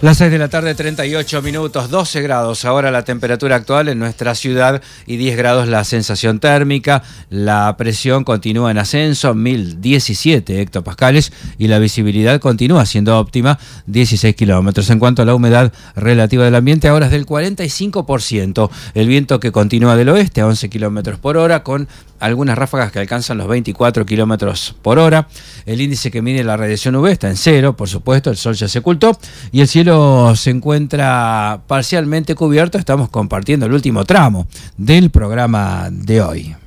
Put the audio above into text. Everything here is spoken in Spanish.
Las 6 de la tarde, 38 minutos, 12 grados ahora la temperatura actual en nuestra ciudad y 10 grados la sensación térmica. La presión continúa en ascenso, 1017 hectopascales, y la visibilidad continúa siendo óptima, 16 kilómetros. En cuanto a la humedad relativa del ambiente, ahora es del 45%. El viento que continúa del oeste a 11 kilómetros por hora, con algunas ráfagas que alcanzan los 24 kilómetros por hora. El índice que mide la radiación UV está en cero, por supuesto, el sol ya se ocultó y el cielo se encuentra parcialmente cubierto. Estamos compartiendo el último tramo del programa de hoy.